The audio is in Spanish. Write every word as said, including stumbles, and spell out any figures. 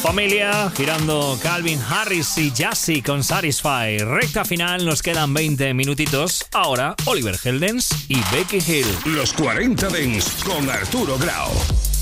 Familia, girando Calvin Harris y Jassy con Satisfy. Recta final, nos quedan veinte minutitos. Ahora, Oliver Heldens y Becky Hill. Los cuarenta Dance con Arturo Grau.